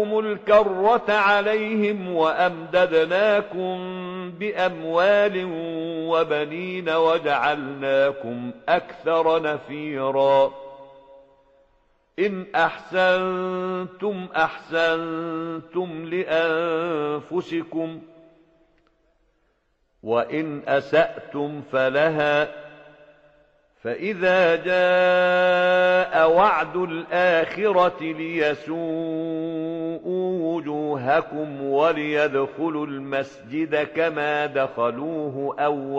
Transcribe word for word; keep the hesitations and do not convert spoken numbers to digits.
الكرة عليهم وأمددناكم بأموال وبنين وجعلناكم أكثر نفيرا إن أحسنتم أحسنتم لأنفسكم وإن أسأتم فلها فإذا جاء وعد الآخرة ليسوءوا وجوهكم وليدخلوا المسجد كما دخلوه أول